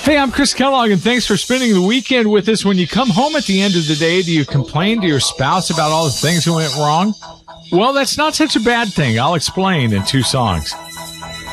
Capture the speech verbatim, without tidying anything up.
Hey, I'm Chris Kellogg, and thanks for spending the weekend with us. When you come home at the end of the day, do you complain to your spouse about all the things that went wrong? Well, that's not such a bad thing. I'll explain in two songs.